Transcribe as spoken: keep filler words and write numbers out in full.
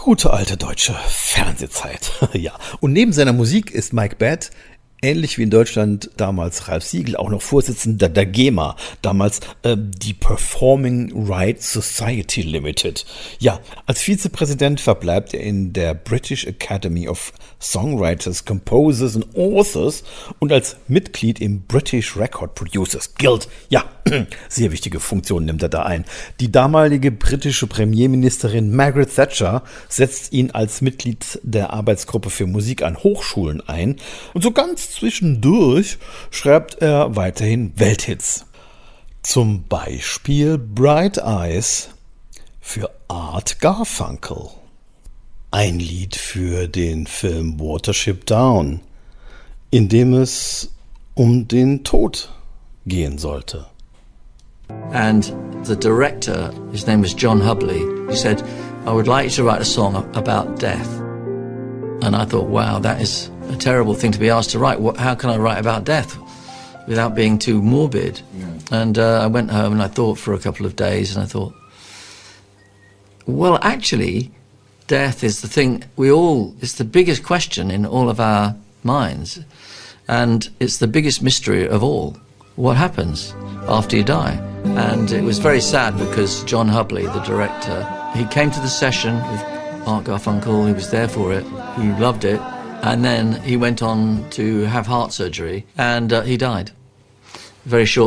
Gute alte deutsche Fernsehzeit. Ja. Und neben seiner Musik ist Mike Batt, ähnlich wie in Deutschland damals Ralf Siegel, auch noch Vorsitzender der GEMA, damals äh, die Performing Rights Society Limited. Ja, als Vizepräsident verbleibt er in der British Academy of Songwriters, Composers and Authors und als Mitglied im British Record Producers Guild. Ja, sehr wichtige Funktion nimmt er da ein. Die damalige britische Premierministerin Margaret Thatcher setzt ihn als Mitglied der Arbeitsgruppe für Musik an Hochschulen ein und so ganz zwischendurch schreibt er weiterhin Welthits. Zum Beispiel Bright Eyes für Art Garfunkel. Ein Lied für den Film Watership Down, in dem es um den Tod gehen sollte. And the director, his name was John Hubley, he said, I would like you to write a song about death. And I thought, wow, that is a terrible thing to be asked to write. What, how can I write about death without being too morbid? Yeah. And uh, I went home and I thought for a couple of days and I thought, well, actually, death is the thing we all, it's the biggest question in all of our minds. And it's the biggest mystery of all. What happens after you die? And it was very sad because John Hubley, the director, he came to the session with Art Garfunkel, he was there for it, he loved it, and then he went on to have heart surgery and uh, he died very short.